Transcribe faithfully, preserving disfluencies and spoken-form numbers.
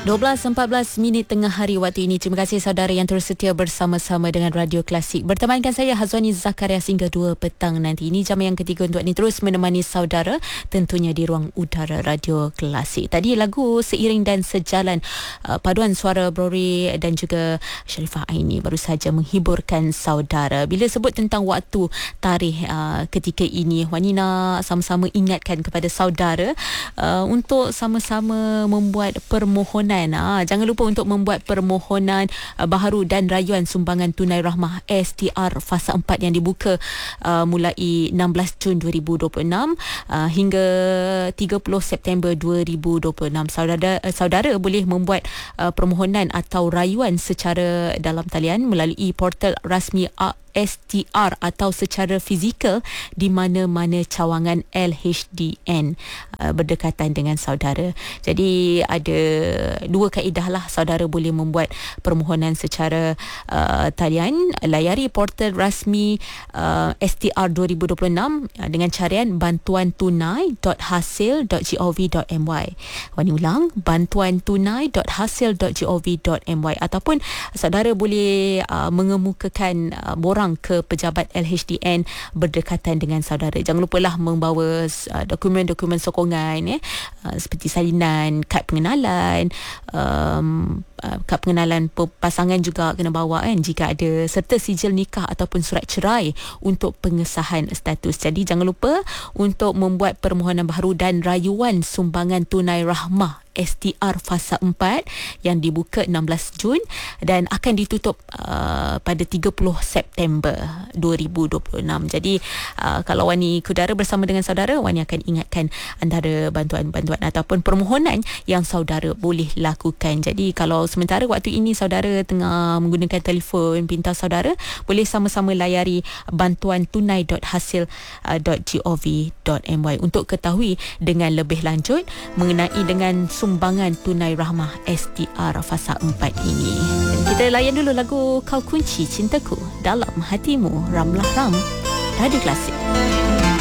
dua belas empat belas minit tengah hari waktu ini. Terima kasih saudara yang terus setia bersama-sama dengan Radio Klasik. Bertemankan saya Hazwani Zakaria hingga dua petang nanti. Ini jam yang ketiga untuk ini terus menemani saudara tentunya di ruang udara Radio Klasik. Tadi lagu Seiring dan Sejalan, uh, paduan suara Brori dan juga Sharifah Aini baru saja menghiburkan saudara. Bila sebut tentang waktu tarikh uh, ketika ini, Wani nak sama-sama ingatkan kepada saudara uh, untuk sama-sama membuat permohonan. Ha, jangan lupa untuk membuat permohonan uh, baharu dan rayuan sumbangan tunai rahmah S T R fasa empat yang dibuka uh, mulai enam belas Jun dua ribu dua puluh enam uh, hingga tiga puluh September dua ribu dua puluh enam. Saudara uh, saudara boleh membuat uh, permohonan atau rayuan secara dalam talian melalui portal rasmi uh, S T R atau secara fizikal di mana-mana cawangan L H D N uh, berdekatan dengan saudara. Jadi ada dua kaedah lah saudara boleh membuat permohonan secara uh, talian. Layari portal rasmi uh, S T R dua ribu dua puluh enam uh, dengan carian bantuan tunai dot hasil dot gov dot my. Wani ulang, bantuan tunai dot hasil dot gov dot my, ataupun saudara boleh uh, mengemukakan uh, borang ke pejabat L H D N berdekatan dengan saudara. Jangan lupalah membawa uh, dokumen-dokumen sokongan eh, uh, seperti salinan kad pengenalan, um, uh, kad pengenalan pasangan juga kena bawa kan jika ada, serta sijil nikah ataupun surat cerai untuk pengesahan status. Jadi jangan lupa untuk membuat permohonan baharu dan rayuan sumbangan tunai rahmah S T R fasa empat yang dibuka enam belas Jun dan akan ditutup uh, pada tiga puluh September dua ribu dua puluh enam. Jadi uh, kalau Wani Kudara bersama dengan saudara, Wani akan ingatkan antara bantuan-bantuan ataupun permohonan yang saudara boleh lakukan. Jadi kalau sementara waktu ini saudara tengah menggunakan telefon pintar saudara, boleh sama-sama layari bantuan tunai dot hasil dot gov dot my untuk ketahui dengan lebih lanjut mengenai dengan sumbangan tunai rahmah S T R fasa empat ini. Dan kita layan dulu lagu Kau Kunci Cintaku Dalam Hatimu, Ramlah Ram, Radio Klasik.